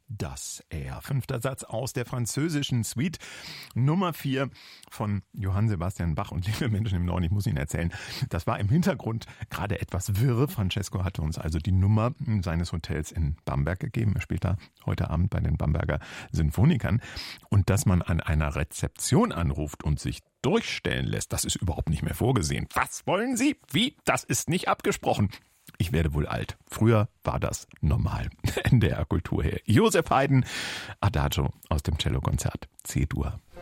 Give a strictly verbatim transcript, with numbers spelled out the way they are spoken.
das R. Fünfter Satz aus der französischen Suite Nummer vier von Johann Sebastian Bach. Und liebe Menschen im Norden, ich muss Ihnen erzählen, das war im Hintergrund gerade etwas wirr. Francesco hatte uns also die Nummer seines Hotels in Bamberg gegeben. Er spielt da heute Abend bei den Bamberger Sinfonikern. Und dass man an einer Rezeption anruft und sich durchstellen lässt, das ist überhaupt nicht mehr vorgesehen. Was wollen Sie? Wie? Das ist nicht abgesprochen. Ich werde wohl alt. Früher war das normal. N D R Kultur her. Josef Haydn, Adagio aus dem Cellokonzert C-Dur.